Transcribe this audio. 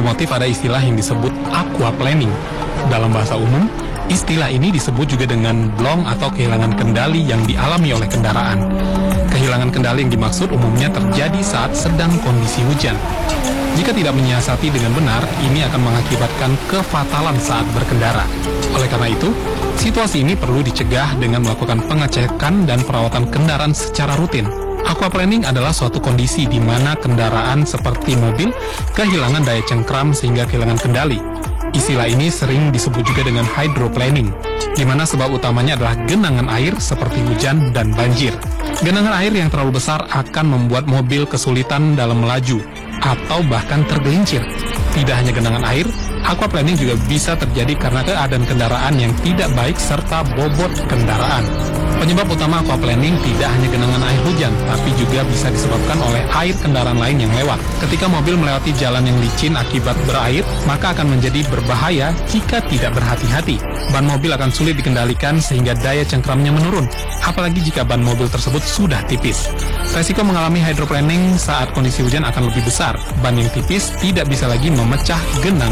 otomotif ada istilah yang disebut aquaplaning. Dalam bahasa umum, istilah ini disebut juga dengan blong atau kehilangan kendali yang dialami oleh kendaraan. Kehilangan kendali yang dimaksud umumnya terjadi saat sedang kondisi hujan. Jika tidak menyiasati dengan benar, ini akan mengakibatkan kefatalan saat berkendara. Oleh karena itu, situasi ini perlu dicegah dengan melakukan pengecekan dan perawatan kendaraan secara rutin. Aquaplaning adalah suatu kondisi di mana kendaraan seperti mobil kehilangan daya cengkram sehingga kehilangan kendali. Istilah ini sering disebut juga dengan hydroplaning, di mana sebab utamanya adalah genangan air seperti hujan dan banjir. Genangan air yang terlalu besar akan membuat mobil kesulitan dalam melaju atau bahkan tergelincir. Tidak hanya genangan air, aquaplaning juga bisa terjadi karena keadaan kendaraan yang tidak baik serta bobot kendaraan. Penyebab utama aquaplaning tidak hanya genangan air hujan, tapi juga bisa disebabkan oleh air kendaraan lain yang lewat. Ketika mobil melewati jalan yang licin akibat berair, maka akan menjadi berbahaya jika tidak berhati-hati. Ban mobil akan sulit dikendalikan sehingga daya cengkramnya menurun, apalagi jika ban mobil tersebut sudah tipis. Resiko mengalami hydroplaning saat kondisi hujan akan lebih besar. Ban yang tipis tidak bisa lagi memecah genangan